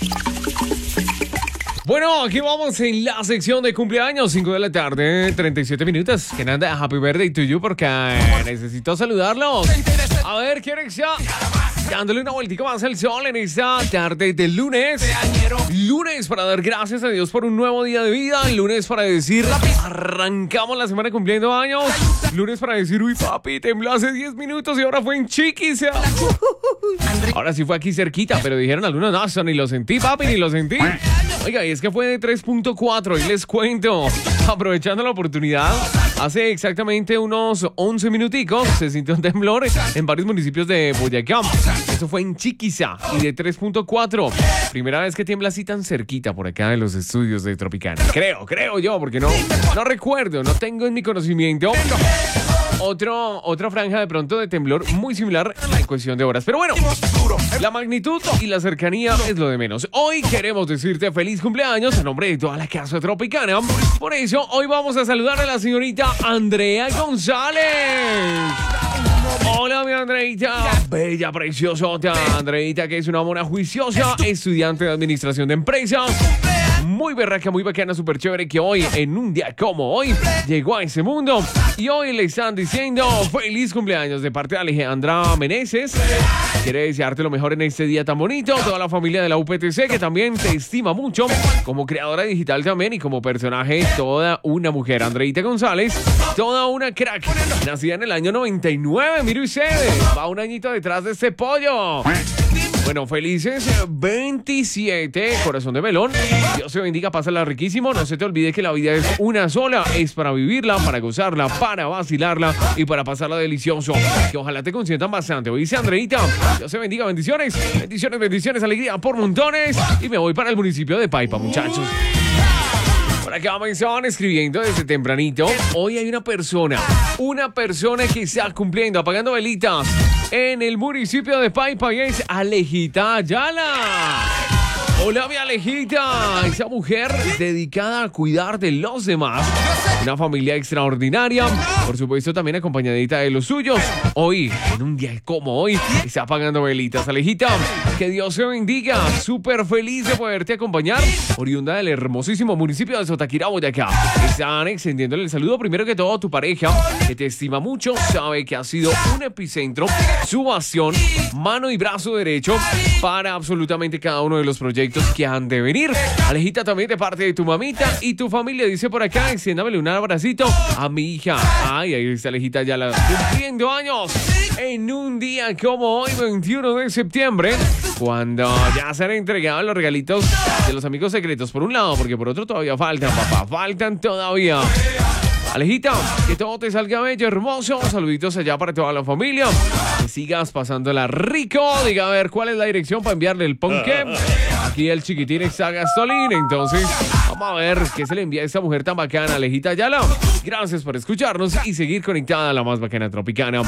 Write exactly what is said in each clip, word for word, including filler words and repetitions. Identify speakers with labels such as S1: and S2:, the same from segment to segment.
S1: Bueno, aquí vamos en la sección de cumpleaños, cinco de la tarde, treinta y siete minutos. Que nada, happy birthday to you porque necesito saludarlos. A ver, ¿quién es ya? Dándole una vueltica más al sol en esta tarde de lunes. Lunes para dar gracias a Dios por un nuevo día de vida. Lunes para decir, arrancamos la semana cumpliendo años. Lunes para decir, uy papi, tembló hace diez minutos y ahora fue en Chiquisa. Ahora sí fue aquí cerquita, pero dijeron algunos, no, eso ni lo sentí, papi, ni lo sentí. Oiga, y es que fue de tres punto cuatro y les cuento, aprovechando la oportunidad, hace exactamente unos once minuticos se sintió un temblor en varios municipios de Boyacá. Eso fue en Chiquisa y de tres punto cuatro. Primera vez que tiembla así tan cerquita por acá de los estudios de Tropicana. Creo, creo yo, porque no, no recuerdo, no tengo en mi conocimiento Otro, otra franja de pronto de temblor muy similar en cuestión de horas. Pero bueno, la magnitud y la cercanía es lo de menos. Hoy queremos decirte feliz cumpleaños en nombre de toda la casa Tropicana. Por eso, hoy vamos a saludar a la señorita Andrea González. Hola, mi Andreita. Bella, preciosota. Andreita, que es una mona juiciosa, estudiante de administración de empresas. Muy berraca, muy bacana, súper chévere, que hoy, en un día como hoy, llegó a ese mundo. Y hoy le están diciendo feliz cumpleaños de parte de Alejandra Meneses. Quiere desearte lo mejor en este día tan bonito. Toda la familia de la U P T C, que también te estima mucho como creadora digital también y como personaje, toda una mujer. Andreita González, toda una crack. Nacida en el año noventa y nueve, mire usted, va un añito detrás de este pollo. Bueno, felices veintisiete, corazón de melón. Dios te bendiga, pásala riquísimo. No se te olvide que la vida es una sola. Es para vivirla, para gozarla, para vacilarla y para pasarla delicioso. Que ojalá te consientan bastante. Hoy dice Andreita, Dios te bendiga, bendiciones. Bendiciones, bendiciones, alegría por montones. Y me voy para el municipio de Paipa, muchachos. Por acá me estaban escribiendo desde tempranito. Hoy hay una persona, una persona que está cumpliendo, apagando velitas en el municipio de Paipa y es Alejita Ayala. Hola, mi Alejita, esa mujer dedicada a cuidar de los demás. Una familia extraordinaria, por supuesto también acompañadita de los suyos. Hoy, en un día como hoy, está apagando velitas. Alejita, que Dios te bendiga. Súper feliz de poderte acompañar. Oriunda del hermosísimo municipio de Sotaquira, Boyacá. Están extendiéndole el saludo primero que todo a tu pareja, que te estima mucho, sabe que ha sido un epicentro, su bastión, mano y brazo derecho para absolutamente cada uno de los proyectos que han de venir. Alejita, también de parte de tu mamita y tu familia, dice por acá, extiéndamele un abracito a mi hija. Ay, ahí está Alejita ya la cumpliendo años en un día como hoy, veintiuno de septiembre, cuando ya se han entregado los regalitos de los amigos secretos por un lado, porque por otro todavía faltan, papá, faltan todavía. Alejita, que todo te salga bello, hermoso. Saluditos allá para toda la familia. Que sigas pasándola rico. Diga a ver cuál es la dirección para enviarle el ponqué. Aquí el chiquitín está Gastolín. Entonces, vamos a ver qué se le envía a esta mujer tan bacana, Alejita Ayala. Gracias por escucharnos y seguir conectada a la más bacana Tropicana.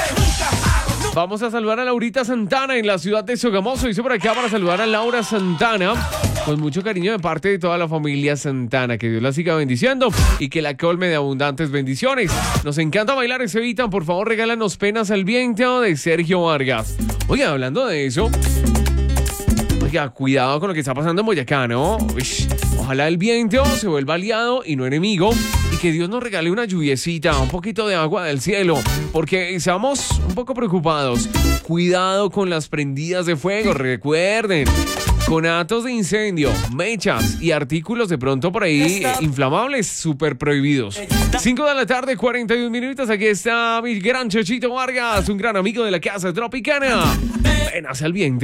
S1: Vamos a saludar a Laurita Santana en la ciudad de Sogamoso. Hice por acá para saludar a Laura Santana. Con mucho cariño de parte de toda la familia Santana. Que Dios la siga bendiciendo y que la colme de abundantes bendiciones. Nos encanta bailar ese Vitan. Por favor, regálanos Penas al Viento de Sergio Vargas. Oiga, hablando de eso, oiga, cuidado con lo que está pasando en Boyacá, ¿no? Uy, ojalá el viento se vuelva aliado y no enemigo. Y que Dios nos regale una lluviecita, un poquito de agua del cielo. Porque estamos un poco preocupados. Cuidado con las prendidas de fuego, recuerden. Conatos de incendio, mechas y artículos de pronto por ahí eh, inflamables, súper prohibidos. cinco de la tarde, cuarenta y un minutos. Aquí está mi gran Chochito Vargas, un gran amigo de la casa Tropicana. Penas al Viento.